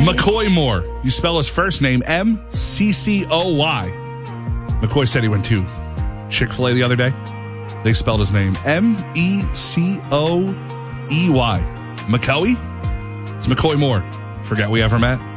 McCoy Moore. You spell his first name MCCOY. McCoy said he went to Chick-fil-A the other day. They spelled his name MECOEY. McCoy? It's McCoy Moore. Forget we ever met.